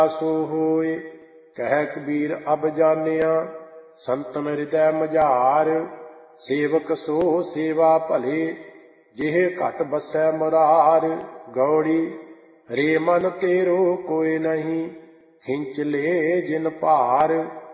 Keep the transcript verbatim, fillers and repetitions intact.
ਸੋ ਹੋਏ। ਕਹਿ ਕਬੀਰ ਅਬ ਜਾਣਿਆ ਸੰਤਨ ਹਿਰਦੈ ਮਝਾਰ। ਸੇਵਕ ਸੋ ਸੇਵਾ ਭਲੇ ਜਿਹ ਘਟ ਬਸੈ ਮੁਰਾਰ। ਗੌੜੀ ਰੇ ਮਨ ਤੇਰੋ ਕੋਇ ਨਹੀਂ ਖਿੰਚ ਲੈ ਜਿਨ ਭਾਰ।